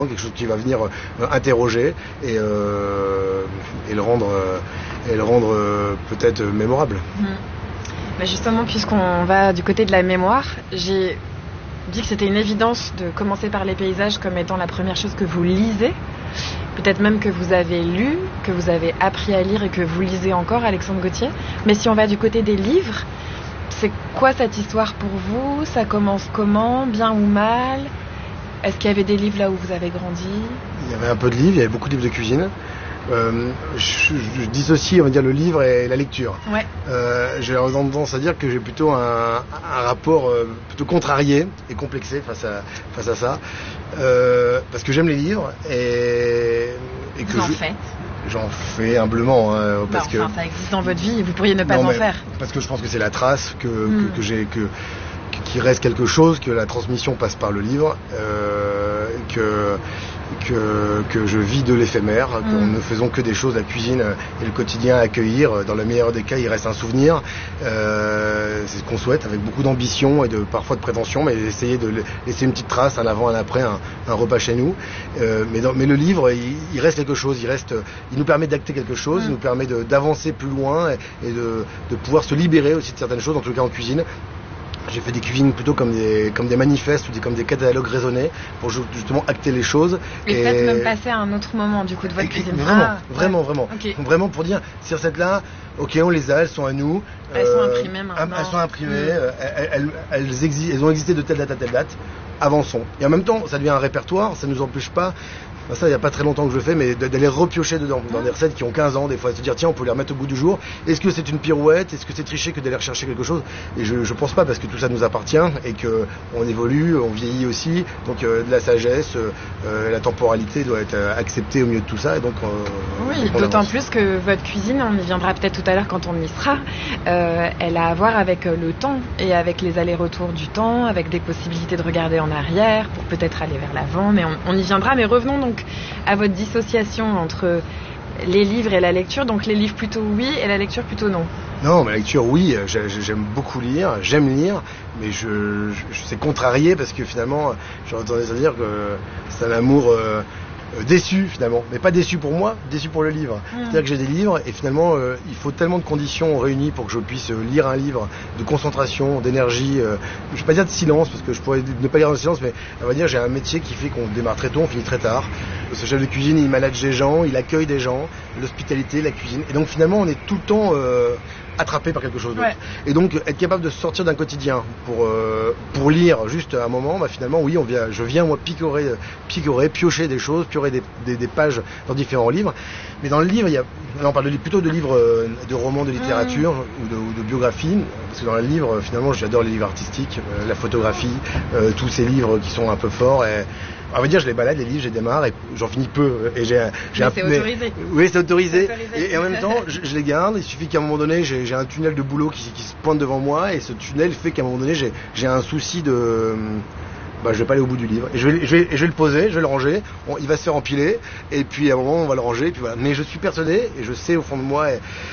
quelque chose qui va venir interroger et le rendre peut-être mémorable. Mais justement, puisqu'on va du côté de la mémoire, j'ai dit que c'était une évidence de commencer par les paysages comme étant la première chose que vous lisez. Peut-être même que vous avez lu, que vous avez appris à lire et que vous lisez encore, Alexandre Gauthier. Mais si on va du côté des livres, c'est quoi cette histoire pour vous ? Ça commence comment ? Bien ou mal ? Est-ce qu'il y avait des livres là où vous avez grandi ? Il y avait un peu de livres, il y avait beaucoup de livres de cuisine. Je dissocie, on va dire, le livre et la lecture. Ouais. J'ai tendance à dire que j'ai plutôt un rapport plutôt contrarié et complexé face à ça. Parce que j'aime les livres et que j'en fais humblement. Parce que ça existe dans votre vie et vous pourriez ne pas en faire. Parce que je pense que c'est la trace qui reste quelque chose, que la transmission passe par le livre, que je vis de l'éphémère, qu'en ne faisant que des choses, la cuisine et le quotidien à accueillir. Dans le meilleur des cas, il reste un souvenir. C'est ce qu'on souhaite, avec beaucoup d'ambition et parfois de prétention, mais essayer de laisser une petite trace, un avant, un après, un repas chez nous. Mais le livre, il reste quelque chose, il nous permet d'acter quelque chose, il nous permet d'avancer plus loin et de pouvoir se libérer aussi de certaines choses, en tout cas en cuisine. J'ai fait des cuisines plutôt comme des manifestes ou comme des catalogues raisonnés pour justement acter les choses. Et peut-être même passer à un autre moment du coup de votre cuisine. Vraiment. Okay. Vraiment pour dire, ces recettes-là, ok, on les a, elles sont à nous. Elles sont imprimées maintenant. Elles sont imprimées, elles ont existé de telle date à telle date. Avançons. Et en même temps, ça devient un répertoire, ça ne nous empêche pas. Ça, il n'y a pas très longtemps que je le fais, mais d'aller repiocher dedans, dans des recettes qui ont 15 ans, des fois, et se dire, tiens, on peut les remettre au goût du jour. Est-ce que c'est une pirouette ? Est-ce que c'est tricher que d'aller rechercher quelque chose ? Et je pense pas, parce que tout ça nous appartient, et que on évolue, on vieillit aussi, donc de la sagesse, la temporalité doit être acceptée au milieu de tout ça, et donc... d'autant plus que votre cuisine, on y viendra peut-être tout à l'heure quand on y sera, elle a à voir avec le temps, et avec les allers-retours du temps, avec des possibilités de regarder en arrière, pour peut-être aller vers l'avant, mais on y viendra, mais revenons donc à votre dissociation entre les livres et la lecture, donc les livres plutôt oui et la lecture plutôt non. Non, mais la lecture oui, j'aime beaucoup lire, j'aime lire, mais c'est contrarié parce que finalement, j'aurais tendance à dire que c'est un amour déçu finalement, mais pas déçu pour moi, déçu pour le livre. C'est-à-dire que j'ai des livres et finalement il faut tellement de conditions réunies pour que je puisse lire un livre, de concentration, d'énergie, je vais pas dire de silence parce que je pourrais ne pas lire dans le silence, mais on va dire j'ai un métier qui fait qu'on démarre très tôt, on finit très tard. Ce chef de cuisine, il manage des gens, il accueille des gens, l'hospitalité, la cuisine, et donc finalement on est tout le temps attrapé par quelque chose d'autre. Ouais. Et donc être capable de sortir d'un quotidien pour lire juste un moment, finalement oui, je viens moi picorer, piocher des choses, piocher des pages dans différents livres. Mais dans le livre, on parle plutôt de livres de romans de littérature ou de biographie, parce que dans le livre, finalement, j'adore les livres artistiques, la photographie, tous ces livres qui sont un peu forts. Et, on va dire, je les balade, les livres, je les démarre et j'en finis peu. Et c'est autorisé. Oui, c'est autorisé. Et en même temps, je les garde. Il suffit qu'à un moment donné, j'ai un tunnel de boulot qui se pointe devant moi et ce tunnel fait qu'à un moment donné, j'ai un souci de... je vais pas aller au bout du livre. Et je vais le poser, je vais le ranger. Il va se faire empiler. Et puis à un moment, on va le ranger. Et puis voilà. Mais je suis persuadé et je sais au fond de moi...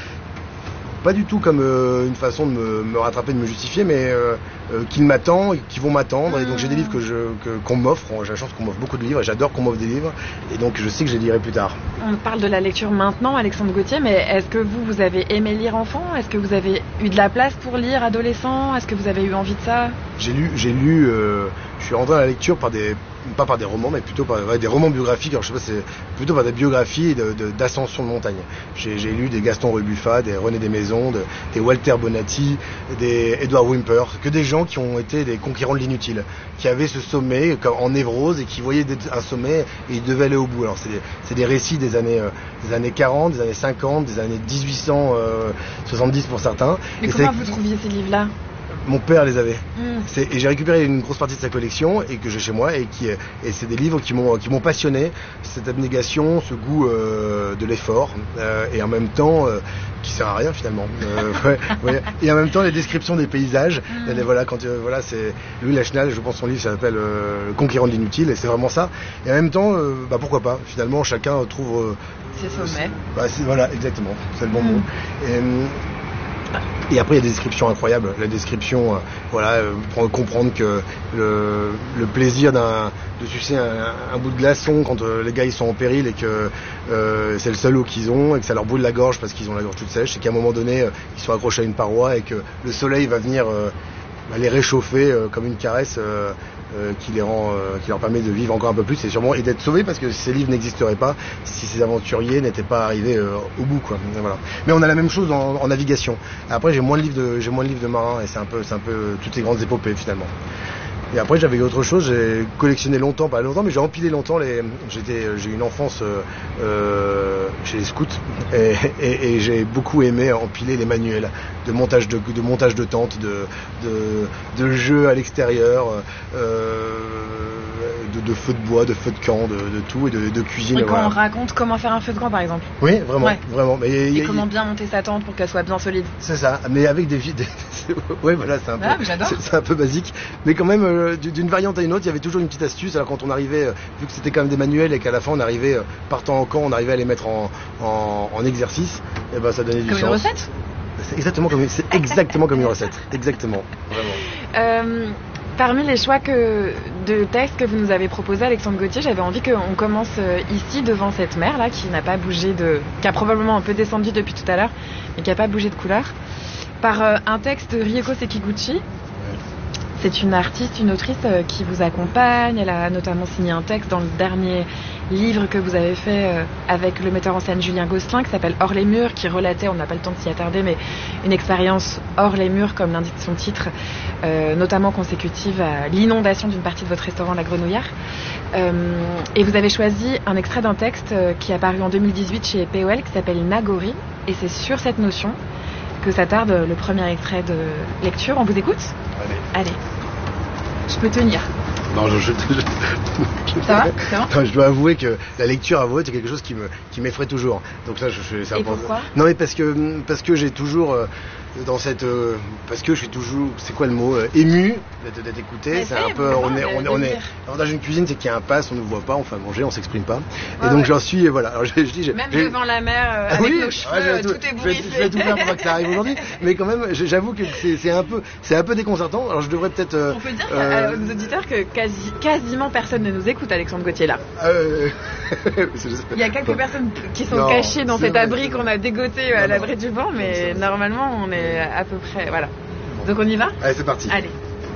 pas du tout comme une façon de me rattraper, de me justifier, mais qui m'attend, qui vont m'attendre. Et donc j'ai des livres qu'on m'offre. J'ai la chance qu'on m'offre beaucoup de livres. Et j'adore qu'on m'offre des livres. Et donc je sais que je les lirai plus tard. On parle de la lecture maintenant, Alexandre Gauthier, mais est-ce que vous avez aimé lire enfant ? Est-ce que vous avez eu de la place pour lire adolescent ? Est-ce que vous avez eu envie de ça ? J'ai lu. Je suis rentré dans la lecture pas par des romans, mais plutôt par des romans biographiques. Alors je sais pas, c'est plutôt par des biographies d'ascension de montagne. J'ai lu des Gaston Rebuffa, des René Desmaisons, des Walter Bonatti, des Edward Whymper, que des gens qui ont été des conquérants de l'inutile, qui avaient ce sommet en névrose et qui voyaient un sommet et ils devaient aller au bout. Alors c'est des récits des années 40, des années 50, des années 1870 pour certains. Mais comment vous trouviez ces livres-là ? Mon père les avait. Et j'ai récupéré une grosse partie de sa collection et que j'ai chez moi et c'est des livres qui m'ont passionné, cette abnégation, ce goût de l'effort et en même temps qui sert à rien finalement. Ouais. Et en même temps les descriptions des paysages. C'est Louis Lachenal, je pense son livre s'appelle Le Conquérant de l'inutile et c'est vraiment ça. Et en même temps, pourquoi pas. Finalement chacun trouve ses sommets. Voilà, exactement. C'est le bon mot. Et après, il y a des descriptions incroyables. La description, pour comprendre que le plaisir de sucer un bout de glaçon quand les gars ils sont en péril et que c'est le seul eau qu'ils ont et que ça leur brûle la gorge parce qu'ils ont la gorge toute sèche, et qu'à un moment donné, ils sont accrochés à une paroi et que le soleil va venir les réchauffer comme une caresse qui leur permet de vivre encore un peu plus et d'être sauvés, parce que ces livres n'existeraient pas si ces aventuriers n'étaient pas arrivés au bout, quoi. Voilà. Mais on a la même chose en navigation. Après, j'ai moins de livres de marins, et c'est un peu toutes ces grandes épopées finalement. Et après, j'avais autre chose, j'ai collectionné longtemps, pas longtemps, mais j'ai empilé longtemps j'ai eu une enfance chez les scouts, et j'ai beaucoup aimé empiler les manuels de montage de tentes, de jeux à l'extérieur, de feux de bois, de feux de camp, de tout, et de cuisine. Et quand on raconte comment faire un feu de camp, par exemple. Oui, vraiment, vraiment. Et comment bien monter sa tente pour qu'elle soit bien solide. C'est ça, mais avec ouais, voilà, c'est un peu, c'est un peu basique, mais quand même d'une variante à une autre, il y avait toujours une petite astuce. Alors quand on arrivait, vu que c'était quand même des manuels et qu'à la fin on arrivait, partant en camp, on arrivait à les mettre en exercice, et ben ça donnait du sens. Comme une recette. C'est exactement comme une recette, exactement, vraiment. Parmi les choix de textes que vous nous avez proposés, Alexandre Gauthier, j'avais envie qu'on commence ici devant cette mer là, qui n'a pas bougé qui a probablement un peu descendu depuis tout à l'heure, mais qui n'a pas bougé de couleur, par un texte de Ryoko Sekiguchi. C'est une artiste, une autrice qui vous accompagne. Elle a notamment signé un texte dans le dernier livre que vous avez fait avec le metteur en scène Julien Gosselin, qui s'appelle Hors les murs, qui relatait, on n'a pas le temps de s'y attarder, mais une expérience hors les murs, comme l'indique son titre, notamment consécutive à l'inondation d'une partie de votre restaurant La Grenouillère. Et vous avez choisi un extrait d'un texte qui est paru en 2018 chez POL, qui s'appelle Nagori, et c'est sur cette notion que s'attarde le premier extrait de lecture. On vous écoute ? Allez. Je peux tenir. Non, Ça va ? Non, je dois avouer que la lecture, c'est quelque chose qui m'effraie toujours. Donc ça, c'est important. Pourquoi ? Non, mais parce que j'ai toujours parce que je suis toujours, c'est quoi le mot, ému d'être écouté. C'est un peu, on est dans une cuisine, c'est qu'il y a un pass, on ne voit pas, on fait à manger, on s'exprime pas. Et donc j'en suis, voilà. Alors, même devant la mer, avec nos cheveux, tout est bourriffé. Je vais tout faire pour pas que ça arrive aujourd'hui. Mais quand même, j'avoue que c'est un peu déconcertant. Alors je devrais peut-être. On peut dire à nos auditeurs que quasiment personne ne nous écoute, Alexandre Gauthier là. Il y a quelques personnes qui sont cachées dans cet abri qu'on a dégoté à l'abri du vent, mais normalement on est à peu près, voilà. Donc on y va ? Allez, c'est parti. Allez.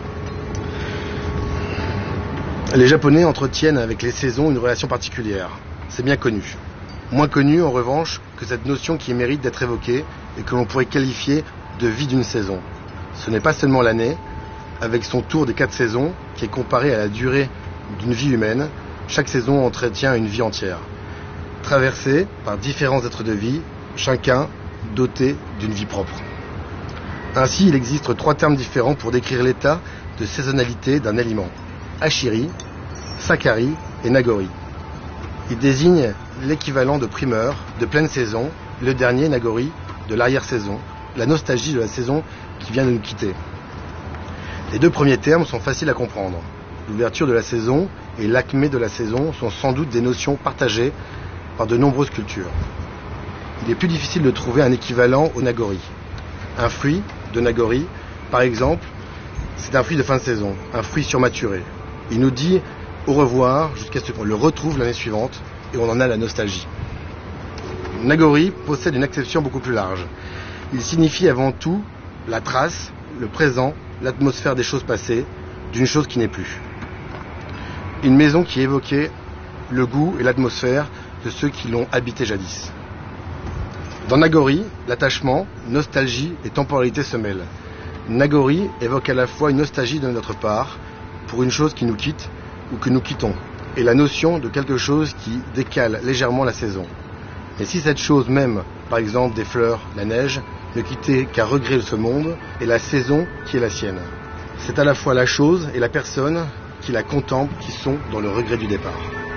Les Japonais entretiennent avec les saisons une relation particulière. C'est bien connu. Moins connu, en revanche, que cette notion qui mérite d'être évoquée et que l'on pourrait qualifier de vie d'une saison. Ce n'est pas seulement l'année, avec son tour des 4 saisons, qui est comparé à la durée d'une vie humaine. Chaque saison entretient une vie entière, traversée par différents êtres de vie, chacun doté d'une vie propre. Ainsi, il existe 3 termes différents pour décrire l'état de saisonnalité d'un aliment. Hachiri, Sakari et Nagori. Ils désignent l'équivalent de primeur, de pleine saison, le dernier, Nagori, de l'arrière-saison, la nostalgie de la saison qui vient de nous quitter. Les 2 premiers termes sont faciles à comprendre. L'ouverture de la saison et l'acmé de la saison sont sans doute des notions partagées par de nombreuses cultures. Il est plus difficile de trouver un équivalent au Nagori. Un fruit de Nagori, par exemple, c'est un fruit de fin de saison, un fruit surmaturé. Il nous dit au revoir jusqu'à ce qu'on le retrouve l'année suivante et on en a la nostalgie. Nagori possède une acception beaucoup plus large. Il signifie avant tout la trace, le présent, l'atmosphère des choses passées, d'une chose qui n'est plus. Une maison qui évoquait le goût et l'atmosphère de ceux qui l'ont habité jadis. Dans Nagori, l'attachement, nostalgie et temporalité se mêlent. Nagori évoque à la fois une nostalgie de notre part, pour une chose qui nous quitte ou que nous quittons, et la notion de quelque chose qui décale légèrement la saison. Et si cette chose même, par exemple des fleurs, la neige, ne quittait qu'à regret de ce monde, et la saison qui est la sienne. C'est à la fois la chose et la personne qui la contemplent qui sont dans le regret du départ.